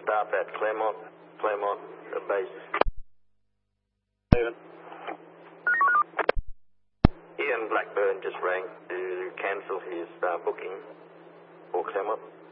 staff at Claremont base. Ian Blackburn just rang to cancel his booking for Claremont.